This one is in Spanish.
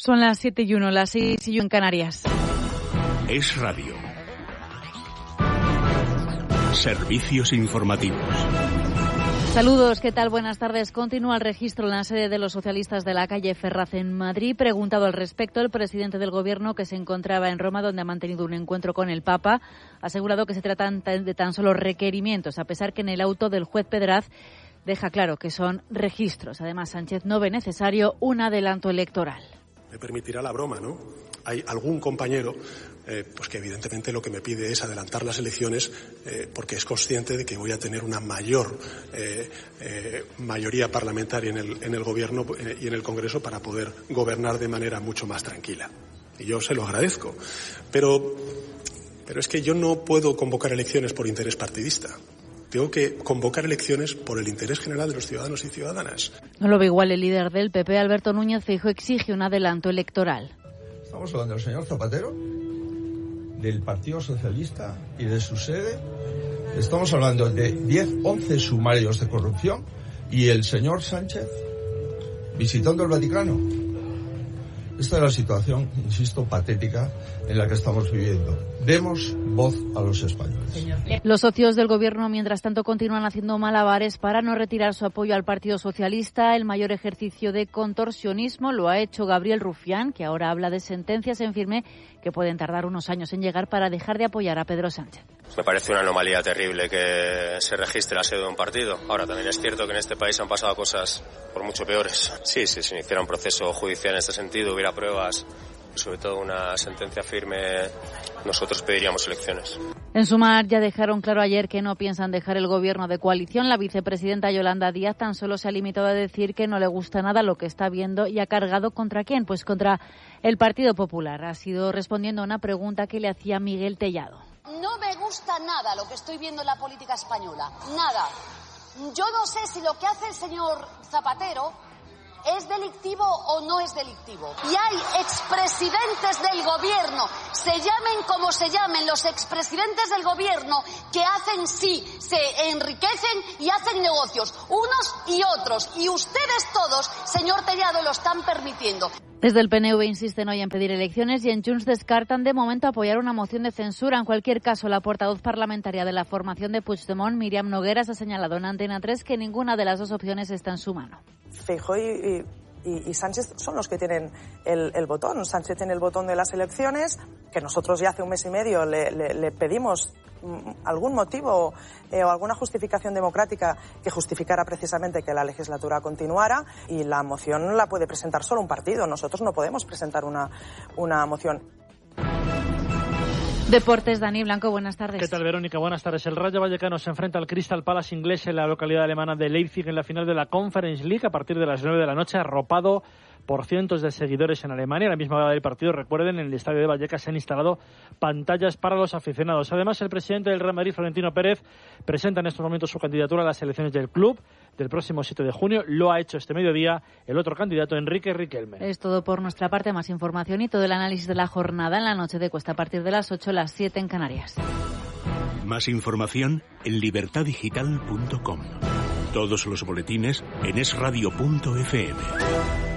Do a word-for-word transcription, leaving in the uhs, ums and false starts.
Son las siete y uno, las seis y uno en Canarias. Es Radio. Servicios informativos. Saludos, ¿qué tal? Buenas tardes. Continúa el registro en la sede de los socialistas de la calle Ferraz en Madrid. Preguntado al respecto, el presidente del Gobierno, que se encontraba en Roma, donde ha mantenido un encuentro con el Papa, ha asegurado que se tratan de tan solo requerimientos, a pesar que en el auto del juez Pedraz deja claro que son registros. Además, Sánchez no ve necesario un adelanto electoral. Me permitirá la broma, ¿no? Hay algún compañero eh, pues que evidentemente lo que me pide es adelantar las elecciones eh, porque es consciente de que voy a tener una mayor eh, eh, mayoría parlamentaria en el, en el Gobierno eh, y en el Congreso para poder gobernar de manera mucho más tranquila. Y yo se lo agradezco. Pero, pero es que yo no puedo convocar elecciones por interés partidista. Tengo que convocar elecciones por el interés general de los ciudadanos y ciudadanas. No lo ve igual el líder del P P, Alberto Núñez Feijóo, exige un adelanto electoral. Estamos hablando del señor Zapatero, del Partido Socialista y de su sede. Estamos hablando de diez, once sumarios de corrupción y el señor Sánchez visitando el Vaticano. Esta es la situación, insisto, patética en la que estamos viviendo. Demos voz a los españoles. Los socios del Gobierno, mientras tanto, continúan haciendo malabares para no retirar su apoyo al Partido Socialista. El mayor ejercicio de contorsionismo lo ha hecho Gabriel Rufián, que ahora habla de sentencias en firme que pueden tardar unos años en llegar para dejar de apoyar a Pedro Sánchez. Me parece una anomalía terrible que se registre la sede de un partido. Ahora, también es cierto que en este país han pasado cosas por mucho peores. Sí, si se iniciara un proceso judicial en este sentido, hubiera pruebas, y sobre todo una sentencia firme, nosotros pediríamos elecciones. En Sumar ya dejaron claro ayer que no piensan dejar el gobierno de coalición. La vicepresidenta Yolanda Díaz tan solo se ha limitado a decir que no le gusta nada lo que está viendo y ha cargado ¿contra quién? Pues contra el Partido Popular. Ha sido respondiendo a una pregunta que le hacía Miguel Tellado. No me gusta nada lo que estoy viendo en la política española, nada. Yo no sé si lo que hace el señor Zapatero ¿es delictivo o no es delictivo? Y hay expresidentes del gobierno, se llamen como se llamen, los expresidentes del gobierno que hacen sí, se enriquecen y hacen negocios, unos y otros. Y ustedes todos, señor Tellado, lo están permitiendo. Desde el P N V insisten hoy en pedir elecciones y en Junts descartan de momento apoyar una moción de censura. En cualquier caso, la portavoz parlamentaria de la formación de Puigdemont, Míriam Nogueras, ha señalado en Antena tres que ninguna de las dos opciones está en su mano. Feijóo y, y, y Sánchez son los que tienen el, el botón. Sánchez tiene el botón de las elecciones, que nosotros ya hace un mes y medio le, le, le pedimos algún motivo eh, o alguna justificación democrática que justificara precisamente que la legislatura continuara, y la moción la puede presentar solo un partido. Nosotros no podemos presentar una, una moción. Deportes, Dani Blanco, buenas tardes. ¿Qué tal, Verónica? Buenas tardes. El Rayo Vallecano se enfrenta al Crystal Palace inglés en la localidad alemana de Leipzig en la final de la Conference League a partir de las nueve de la noche, arropado por cientos de seguidores en Alemania. A la misma hora del partido, recuerden, en el estadio de Vallecas se han instalado pantallas para los aficionados. Además, el presidente del Real Madrid, Florentino Pérez, presenta en estos momentos su candidatura a las elecciones del club del próximo siete de junio. Lo ha hecho este mediodía el otro candidato, Enrique Riquelme. Es todo por nuestra parte. Más información y todo el análisis de la jornada en la noche de Cuesta a partir de las ocho, las siete en Canarias. Más información en libertad digital punto com. Todos los boletines en es radio punto efe eme.